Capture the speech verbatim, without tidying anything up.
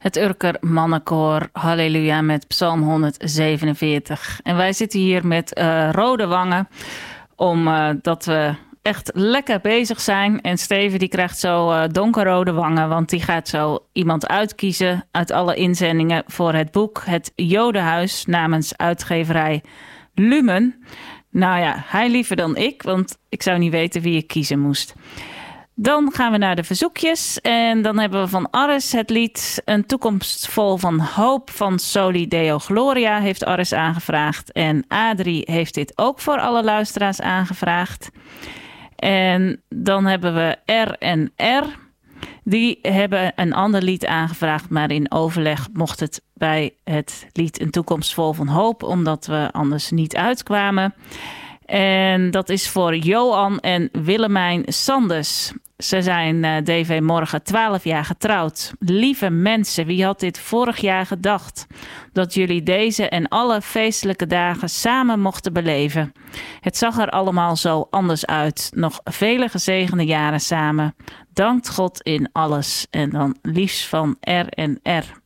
Het Urker Mannenkoor, halleluja, met Psalm honderdzevenenveertig. En wij zitten hier met uh, rode wangen, omdat uh, we echt lekker bezig zijn. En Steven die krijgt zo uh, donkerrode wangen, want die gaat zo iemand uitkiezen uit alle inzendingen voor het boek Het Jodenhuis namens uitgeverij Lumen. Nou ja, hij liever dan ik, want ik zou niet weten wie ik kiezen moest. Dan gaan we naar de verzoekjes en dan hebben we van Aris het lied Een toekomst vol van hoop van Soli Deo Gloria heeft Aris aangevraagd. En Adrie heeft dit ook voor alle luisteraars aangevraagd. En dan hebben we R en R. Die hebben een ander lied aangevraagd, maar in overleg mocht het bij het lied Een toekomst vol van hoop, omdat we anders niet uitkwamen. En dat is voor Johan en Willemijn Sanders. Ze zijn uh, D V morgen twaalf jaar getrouwd. Lieve mensen, wie had dit vorig jaar gedacht? Dat jullie deze en alle feestelijke dagen samen mochten beleven. Het zag er allemaal zo anders uit. Nog vele gezegende jaren samen. Dankt God in alles. En dan liefst van R en R.